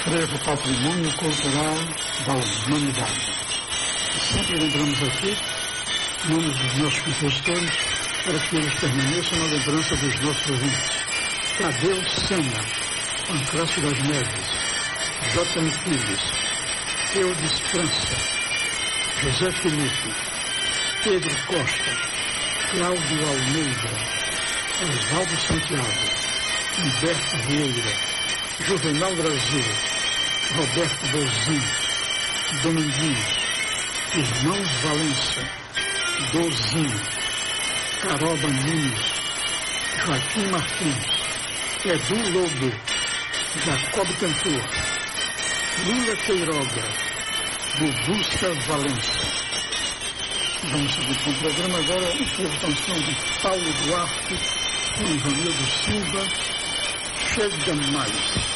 Frevo Patrimônio Cultural da Humanidade. E sempre lembramos aqui nomes dos nossos compositores para que eles permaneçam na lembrança dos nossos ouvintes. Tadeu Sena, Pancrácio das Neves, J. Antunes, Eudes França, José Felipe, Pedro Costa, Cláudio Almeida, Osvaldo Santiago, Humberto Vieira, Juvenal Brasil, Roberto Bozin, Dominguinhos, Irmãos Valença, Dozinho, Caroba Nunes, Joaquim Martins, Edu Lobo, Jacob Cantor, Lula Queiroga, Bubuça Valença. Vamos seguir com o programa agora, o povo canção de Paulo Duarte, com Ivanildo Silva, Chega Mais.